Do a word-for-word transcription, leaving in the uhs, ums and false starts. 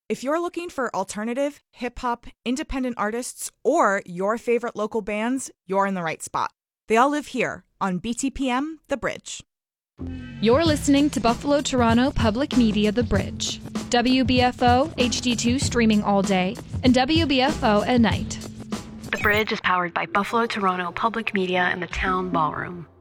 If you're looking for alternative, hip-hop, independent artists, or your favorite local bands, you're in the right spot. They all live here on B T P M The Bridge. You're listening to Buffalo Toronto Public Media The Bridge. W B F O H D two streaming all day and W B F O at night. The Bridge is powered by Buffalo Toronto Public Media and the Town Ballroom.